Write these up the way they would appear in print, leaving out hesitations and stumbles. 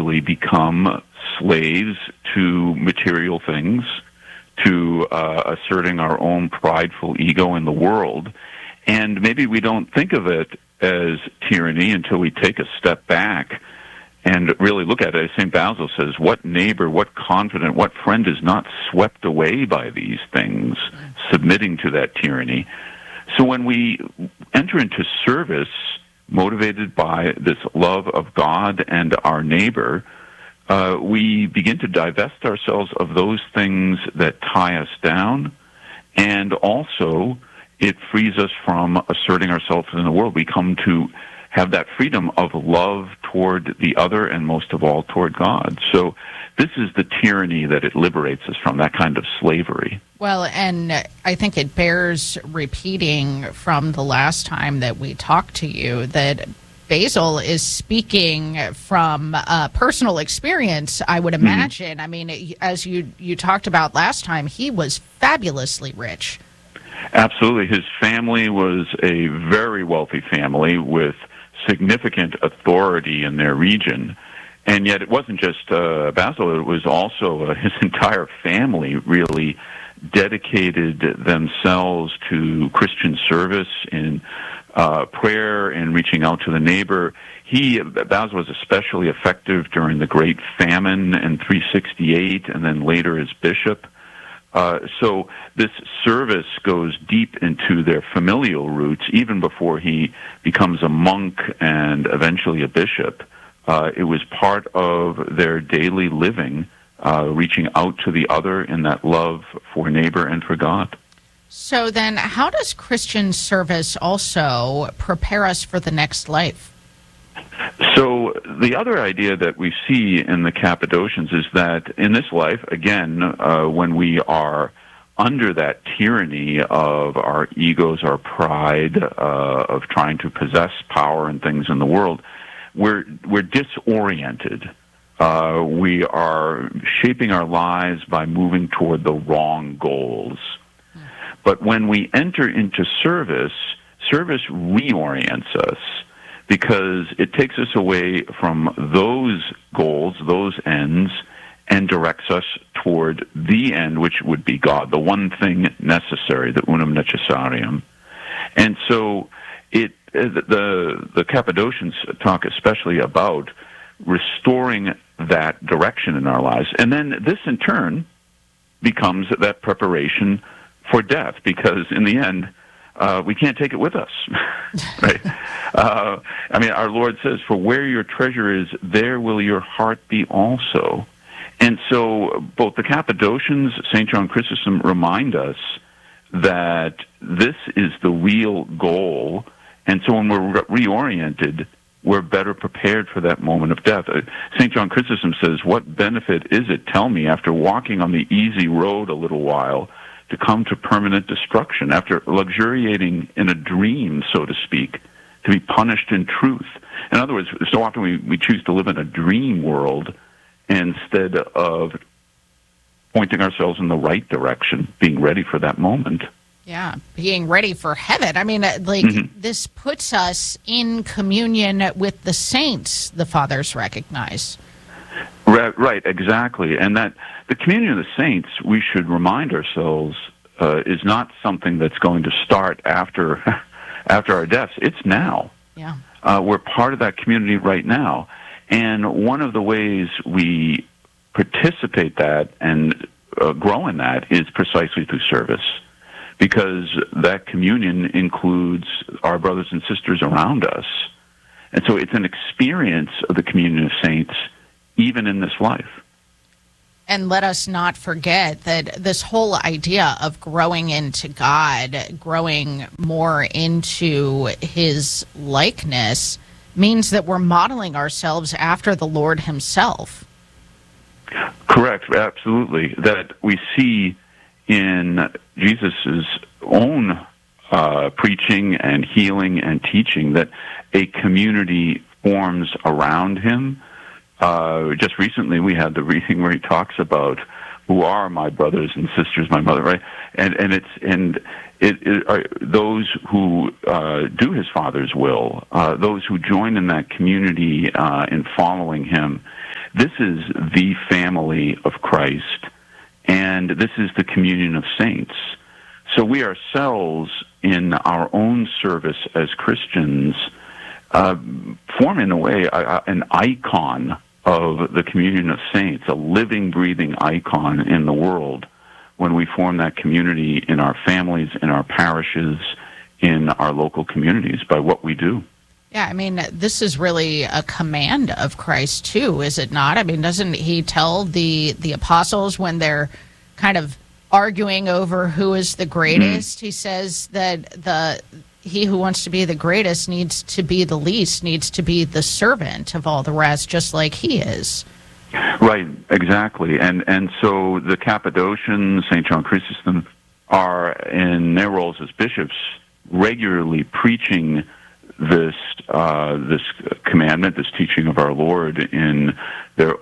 eventually become slaves to material things, to asserting our own prideful ego in the world. And maybe we don't think of it as tyranny until we take a step back and really look at it. As St. Basil says, what neighbor, what confidant, what friend is not swept away by these things, submitting to that tyranny? So when we enter into service motivated by this love of God and our neighbor, we begin to divest ourselves of those things that tie us down, and also it frees us from asserting ourselves in the world. We come to have that freedom of love toward the other and most of all toward God. So this is the tyranny that it liberates us from, that kind of slavery. Well, and I think it bears repeating from the last time that we talked to you that Basil is speaking from personal experience, I would imagine. I mean, as you talked about last time, he was fabulously rich. Absolutely. His family was a very wealthy family with significant authority in their region. And yet it wasn't just Basil, it was also his entire family really dedicated themselves to Christian service in prayer and reaching out to the neighbor. Basil was especially effective during the Great Famine in 368 and then later as bishop. So this service goes deep into their familial roots, even before he becomes a monk and eventually a bishop. It was part of their daily living, reaching out to the other in that love for neighbor and for God. So then how does Christian service also prepare us for the next life? So the other idea that we see in the Cappadocians is that in this life, again, when we are under that tyranny of our egos, our pride, of trying to possess power and things in the world, we're disoriented. We are shaping our lives by moving toward the wrong goals. But when we enter into service, service reorients us, because it takes us away from those goals, those ends, and directs us toward the end, which would be God, the one thing necessary, the unum necessarium. And so the Cappadocians talk especially about restoring that direction in our lives. And then this, in turn, becomes that preparation for death, because in the end, we can't take it with us, right? I mean, our Lord says, "For where your treasure is, there will your heart be also." And so both the Cappadocians, St. John Chrysostom, remind us that this is the real goal. And so when we're reoriented, we're better prepared for that moment of death. St. John Chrysostom says, "What benefit is it, tell me, after walking on the easy road a little while, to come to permanent destruction, after luxuriating in a dream, so to speak, to be punished in truth?" In other words, so often we choose to live in a dream world instead of pointing ourselves in the right direction, being ready for that moment. Yeah, being ready for heaven. I mean, this puts us in communion with the saints, the fathers recognize. Right, exactly. And that the communion of the saints, we should remind ourselves, is not something that's going to start after our deaths. It's now. Yeah. We're part of that community right now. And one of the ways we participate that and grow in that is precisely through service, because that communion includes our brothers and sisters around us. And so it's an experience of the communion of saints even in this life. And let us not forget that this whole idea of growing into God, growing more into his likeness, means that we're modeling ourselves after the Lord himself. Correct, absolutely. That we see in Jesus' own preaching and healing and teaching that a community forms around him. Just recently we had the reading where he talks about who are my brothers and sisters, my mother, right? And it are those who do his Father's will, those who join in that community in following him. This is the family of Christ, and this is the communion of saints. So we ourselves, in our own service as Christians, form in a way an icon of the communion of saints, a living, breathing icon in the world when we form that community in our families, in our parishes, in our local communities by what we do. Yeah, I mean, this is really a command of Christ, too, is it not? I mean, doesn't he tell the apostles when they're kind of arguing over who is the greatest? He says that he who wants to be the greatest needs to be the least, needs to be the servant of all the rest, just like he is. Right, exactly. And so the Cappadocians, St. John Chrysostom, are, in their roles as bishops, regularly preaching this commandment, this teaching of our Lord in their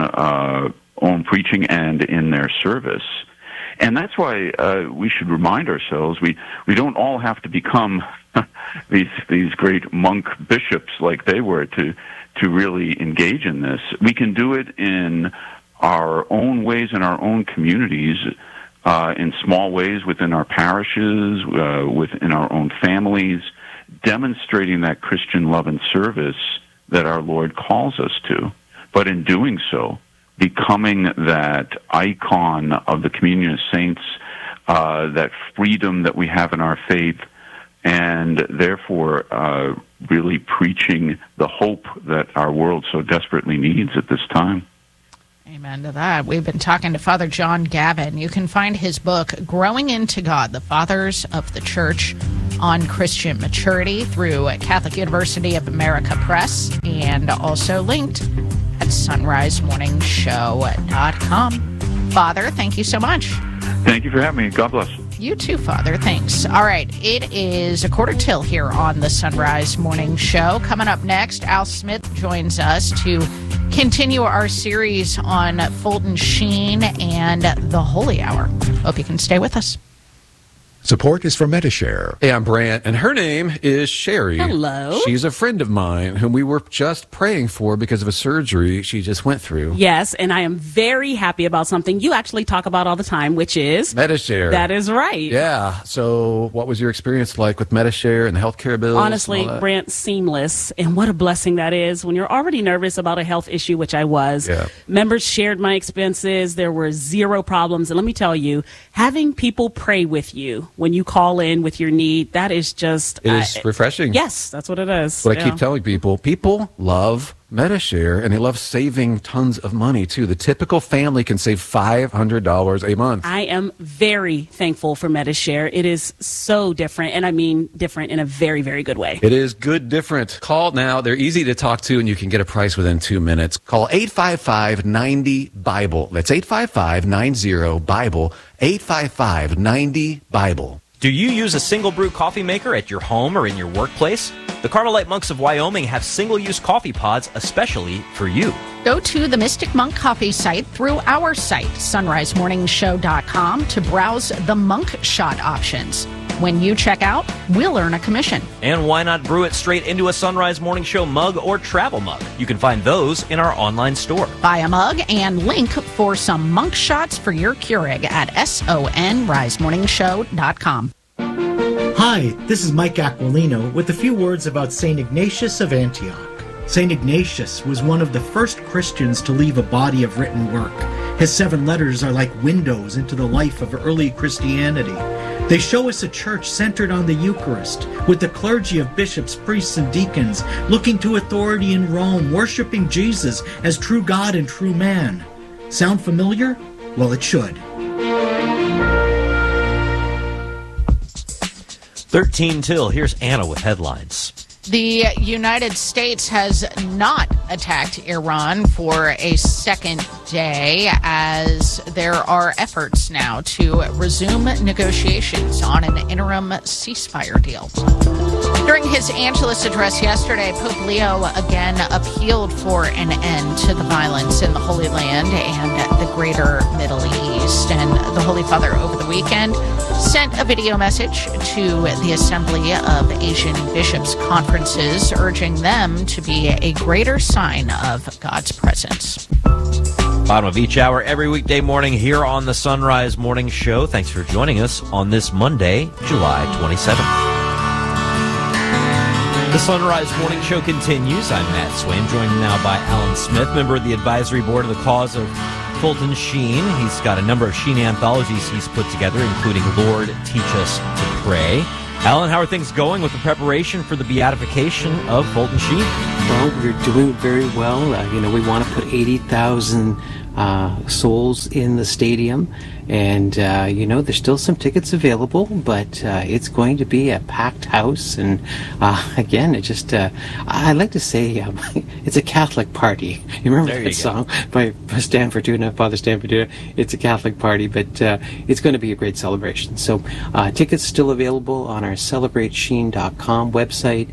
own preaching and in their service. And that's why we should remind ourselves we don't all have to become these great monk bishops like they were to really engage in this. We can do it in our own ways, in our own communities, in small ways within our parishes, within our own families, demonstrating that Christian love and service that our Lord calls us to. But in doing so, becoming that icon of the communion of saints, that freedom that we have in our faith, and therefore really preaching the hope that our world so desperately needs at this time. Amen to that. We've been talking to Father John Gavin. You can find his book, Growing into God, The Fathers of the Church on Christian Maturity, through Catholic University of America Press, and also linked at sunrisemorningshow.com. Father, thank you so much. Thank you for having me. God bless. You too, Father. Thanks. All right. It is 1:45 here on the Sunrise Morning Show. Coming up next, Al Smith joins us to continue our series on Fulton Sheen and the Holy Hour. Hope you can stay with us. Support is for Medi-Share. Hey, I'm Brant, and her name is Sherry. Hello. She's a friend of mine whom we were just praying for because of a surgery she just went through. Yes, and I am very happy about something you actually talk about all the time, which is Medi-Share. That is right. Yeah. So what was your experience like with Medi-Share and the healthcare bills? Honestly, Brant, seamless. And what a blessing that is when you're already nervous about a health issue, which I was. Yeah. Members shared my expenses. There were zero problems. And let me tell you, having people pray with you when you call in with your need, that is just... It is refreshing. Yes, that's what it is. What I keep telling people, people love Medi-Share, and they love saving tons of money, too. The typical family can save $500 a month. I am very thankful for Medi-Share. It is so different, and I mean different in a very, very good way. It is good different. Call now. They're easy to talk to, and you can get a price within 2 minutes. Call 855-90-BIBLE. That's 855-90-BIBLE. 855-90-BIBLE. Do you use a single brew coffee maker at your home or in your workplace? The Carmelite Monks of Wyoming have single-use coffee pods especially for you. Go to the Mystic Monk Coffee site through our site, sunrisemorningshow.com, to browse the Monk Shot options. When you check out, we'll earn a commission. And why not brew it straight into a Sunrise Morning Show mug or travel mug? You can find those in our online store. Buy a mug and link for some Monk Shots for your Keurig at sonrisemorningshow.com. Hi, this is Mike Aquilino with a few words about St. Ignatius of Antioch. St. Ignatius was one of the first Christians to leave a body of written work. His 7 letters are like windows into the life of early Christianity. They show us a church centered on the Eucharist, with the clergy of bishops, priests, and deacons looking to authority in Rome, worshiping Jesus as true God and true man. Sound familiar? Well, it should. 13 till. Here's Anna with headlines. The United States has not attacked Iran for a second day, as there are efforts now to resume negotiations on an interim ceasefire deal. During his Angelus address yesterday, Pope Leo again appealed for an end to the violence in the Holy Land and the greater Middle East. And the Holy Father over the weekend sent a video message to the Assembly of Asian Bishops' conferences, urging them to be a greater sign of God's presence. Bottom of each hour, every weekday morning here on the Sunrise Morning Show. Thanks for joining us on this Monday, July 27th. The Sunrise Morning Show continues. I'm Matt Swain, joined now by Alan Smith, member of the advisory board of the cause of Fulton Sheen. He's got a number of Sheen anthologies he's put together, including Lord, Teach Us to Pray. Alan, how are things going with the preparation for the beatification of Fulton Sheen? Well, we're doing very well. We want to put 80,000 souls in the stadium. And, there's still some tickets available, but it's going to be a packed house. And, again, I like to say it's a Catholic party. You remember that song by Stan Fortuna, Father Stan Fortuna? It's a Catholic party, but it's going to be a great celebration. So tickets still available on our CelebrateSheen.com website.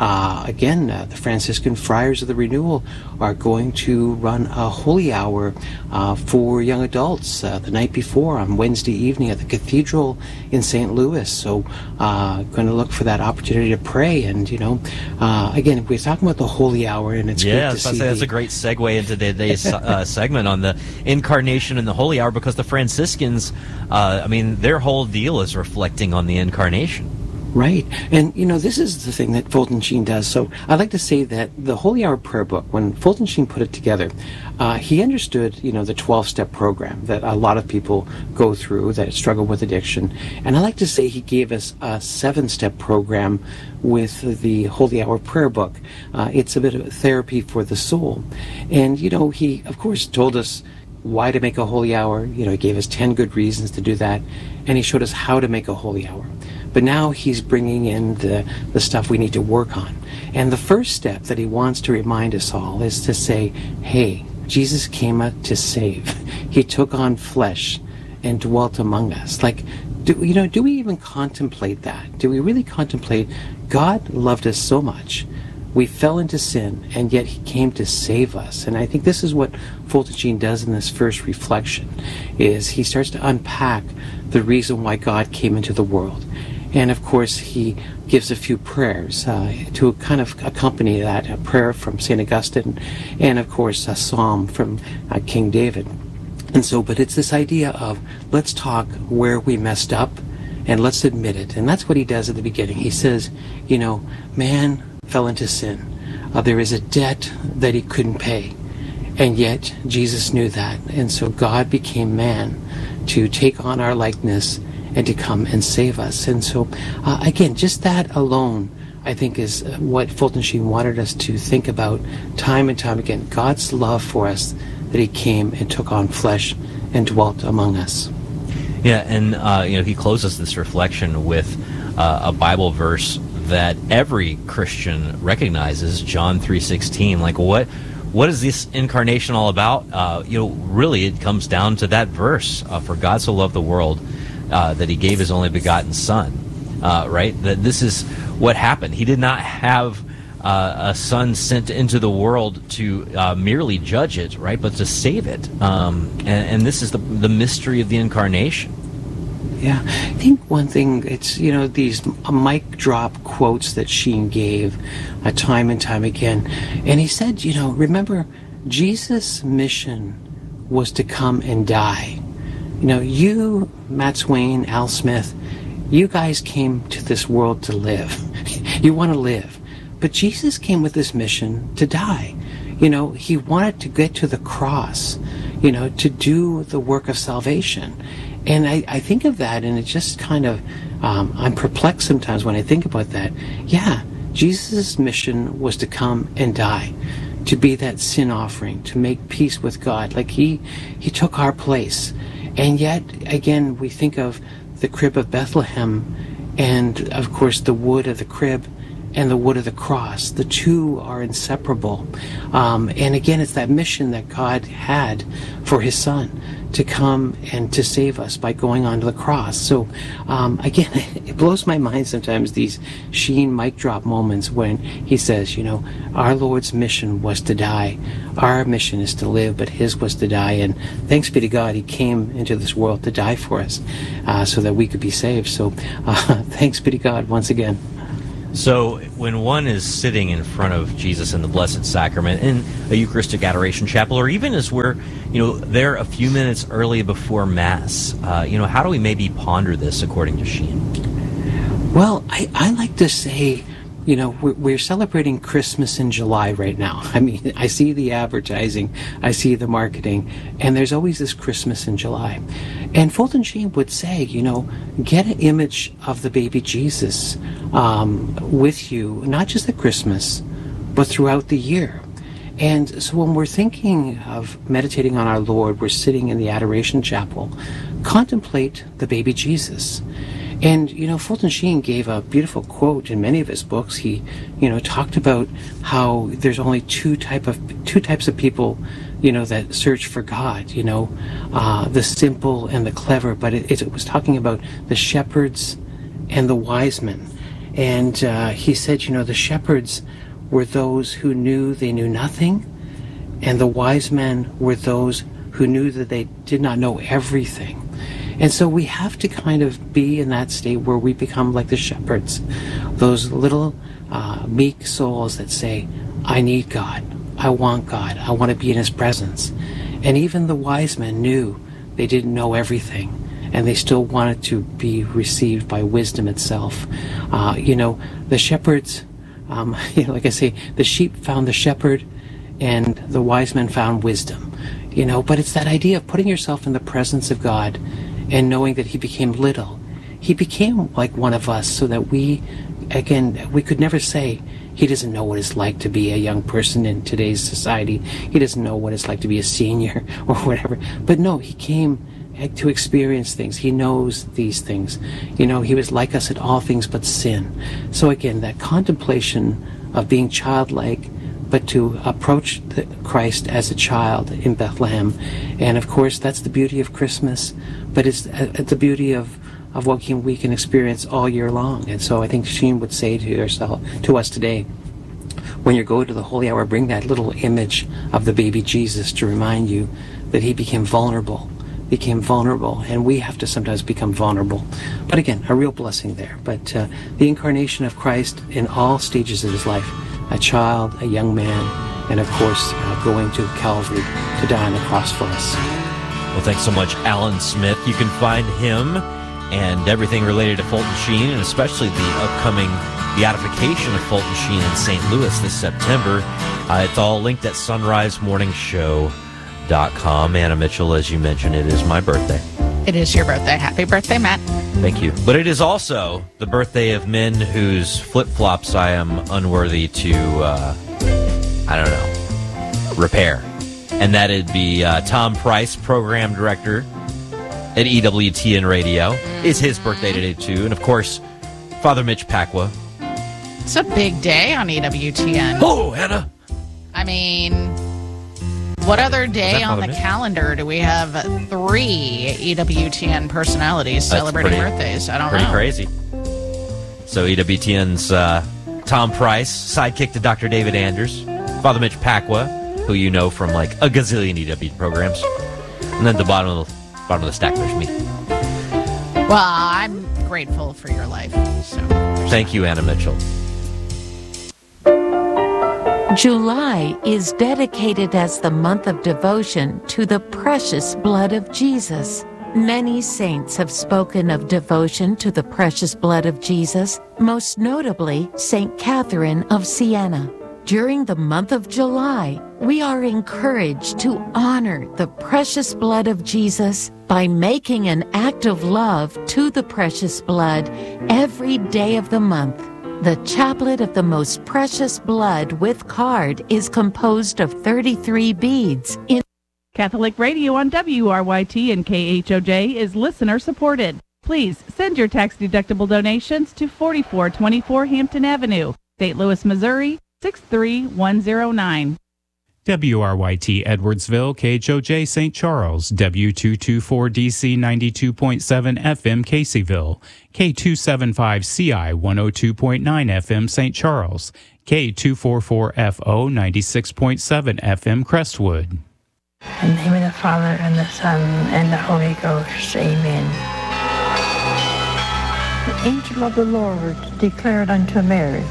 The Franciscan Friars of the Renewal are going to run a holy hour for young adults the night before on Wednesday evening at the Cathedral in St. Louis. So going to look for that opportunity to pray. And, again, we're talking about the holy hour, and it's great to see. That's a great segue into today's segment on the incarnation and the holy hour, because the Franciscans, their whole deal is reflecting on the incarnation. Right. And, this is the thing that Fulton Sheen does. So I'd like to say that the Holy Hour Prayer Book, when Fulton Sheen put it together, he understood, the 12-step program that a lot of people go through that struggle with addiction. And I like to say he gave us a 7-step program with the Holy Hour Prayer Book. It's a bit of therapy for the soul. And, he, of course, told us why to make a holy hour. He gave us 10 good reasons to do that. And he showed us how to make a holy hour. But now he's bringing in the stuff we need to work on. And the first step that he wants to remind us all is to say, hey, Jesus came to save. He took on flesh and dwelt among us. Do we even contemplate that? Do we really contemplate God loved us so much? We fell into sin, and yet he came to save us. And I think this is what Fulton Sheen does in this first reflection, is he starts to unpack the reason why God came into the world. And, of course, he gives a few prayers to kind of accompany that, a prayer from St. Augustine, and, of course, a psalm from King David. And so, but it's this idea of let's talk where we messed up, and let's admit it. And that's what he does at the beginning. He says, man fell into sin. There is a debt that he couldn't pay. And yet, Jesus knew that. And so God became man to take on our likeness and to come and save us. And so, again, just that alone, I think, is what Fulton Sheen wanted us to think about time and time again. God's love for us, that he came and took on flesh and dwelt among us. Yeah, and, he closes this reflection with a Bible verse that every Christian recognizes, John 3:16. What is this incarnation all about? Really, it comes down to that verse, for God so loved the world that he gave his only begotten Son, right? That this is what happened. He did not have a Son sent into the world to merely judge it, right, but to save it. And this is the mystery of the incarnation. Yeah, I think one thing, it's, these mic drop quotes that Sheen gave time and time again. And he said, remember, Jesus' mission was to come and die. You, Matt Swain, Al Smith, you guys came to this world to live. You want to live. But Jesus came with this mission to die. He wanted to get to the cross, to do the work of salvation. And I think of that, and it just kind of, I'm perplexed sometimes when I think about that. Yeah, Jesus' mission was to come and die, to be that sin offering, to make peace with God. He took our place. And yet, again, we think of the crib of Bethlehem and, of course, the wood of the crib and the wood of the cross. The two are inseparable. And again, it's that mission that God had for his Son to come and to save us by going onto the cross. So, again, it blows my mind sometimes, these Sheen mic drop moments when he says, our Lord's mission was to die. Our mission is to live, but his was to die. And thanks be to God, he came into this world to die for us so that we could be saved. So thanks be to God once again. So when one is sitting in front of Jesus in the Blessed Sacrament in a Eucharistic Adoration Chapel, or even as we're, there a few minutes early before Mass, how do we maybe ponder this according to Sheen? Well, I like to say, we're celebrating Christmas in July right now. I mean, I see the advertising, I see the marketing, and there's always this Christmas in July. And Fulton Sheen would say, get an image of the baby Jesus with you, not just at Christmas, but throughout the year. And so when we're thinking of meditating on our Lord, we're sitting in the Adoration Chapel, contemplate the baby Jesus. And, Fulton Sheen gave a beautiful quote in many of his books. He, talked about how there's only two types of people, that search for God, the simple and the clever. But it was talking about the shepherds and the wise men. And he said, the shepherds were those who knew they knew nothing, and the wise men were those who knew that they did not know everything. And so we have to kind of be in that state where we become like the shepherds, those little meek souls that say, I need God, I want to be in His presence. And even the wise men knew they didn't know everything, and they still wanted to be received by wisdom itself. The shepherds, like I say, the sheep found the shepherd, and the wise men found wisdom. But it's that idea of putting yourself in the presence of God and knowing that He became little. He became like one of us, so that we could never say He doesn't know what it's like to be a young person in today's society. He doesn't know what it's like to be a senior or whatever. But no, He came to experience things. He knows these things. He was like us in all things but sin. So again, that contemplation of being childlike, but to approach Christ as a child in Bethlehem. And of course, that's the beauty of Christmas, but it's the beauty of what we can experience all year long. And so I think Sheen would say to us today, when you go to the Holy Hour, bring that little image of the baby Jesus to remind you that He became vulnerable, and we have to sometimes become vulnerable. But again, a real blessing there. But the incarnation of Christ in all stages of His life, a child, a young man, and of course going to Calvary to die on the cross for us. Well, thanks so much, Alan Smith. You can find him and everything related to Fulton Sheen, and especially the upcoming beatification of Fulton Sheen in St. Louis this September. It's all linked at sunrisemorningshow.com. Anna Mitchell, as you mentioned, it is my birthday. It is your birthday. Happy birthday, Matt. Thank you. But it is also the birthday of men whose flip-flops I am unworthy to, repair. And that'd be Tom Price, program director at EWTN Radio. It's his birthday today, too. And, of course, Father Mitch Pacwa. It's a big day on EWTN. Oh, Anna! I mean, what other day on the calendar do we have 3 EWTN personalities celebrating birthdays? I don't know. Pretty crazy. So EWTN's Tom Price, sidekick to Dr. David Anders, Father Mitch Pacwa, who you know from like a gazillion EWTN programs, and then at the bottom of the stack there's me. Well, I'm grateful for your life. So thank you, Anna Mitchell. July is dedicated as the month of devotion to the precious blood of Jesus. Many saints have spoken of devotion to the precious blood of Jesus, most notably St. Catherine of Siena. During the month of July, we are encouraged to honor the precious blood of Jesus by making an act of love to the precious blood every day of the month. The Chaplet of the Most Precious Blood with card is composed of 33 beads. Catholic Radio on WRYT and KHOJ is listener supported. Please send your tax-deductible donations to 4424 Hampton Avenue, St. Louis, Missouri, 63109. WRYT Edwardsville, KHOJ St. Charles, W224DC 92.7 FM Caseyville, K275CI 102.9 FM St. Charles, K244FO 96.7 FM Crestwood. In the name of the Father, and the Son, and the Holy Ghost. Amen. The angel of the Lord declared unto Mary,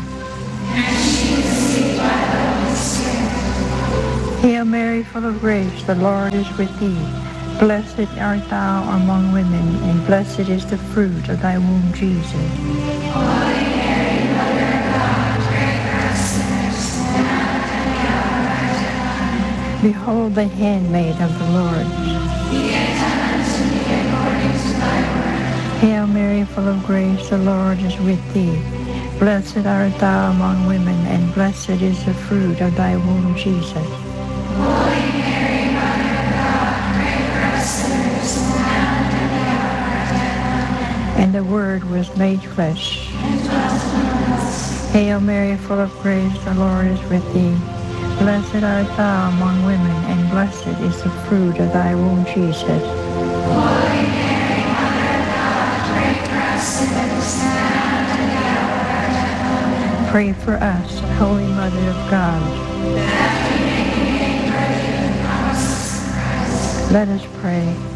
Hail Mary, full of grace, the Lord is with thee. Blessed art thou among women, and blessed is the fruit of thy womb, Jesus. Holy Mary, Mother of God, pray for us sinners, now and at the hour of our death. Behold the handmaid of the Lord. Be it done unto me according to thy word. Hail Mary, full of grace, the Lord is with thee. Blessed art thou among women, and blessed is the fruit of thy womb, Jesus. Holy Mary, Mother of God, pray for us sinners, now and at the hour of our death. And the Word was made flesh, and dwelt among us. Hail Mary, full of grace, the Lord is with thee. Blessed art thou among women, and blessed is the fruit of thy womb, Jesus. Holy Mary, Mother of God, pray for us sinners, now and at the hour of our death. Pray for us, Holy Mother of God. That we may be made perfect in the promises of Christ. Let us pray.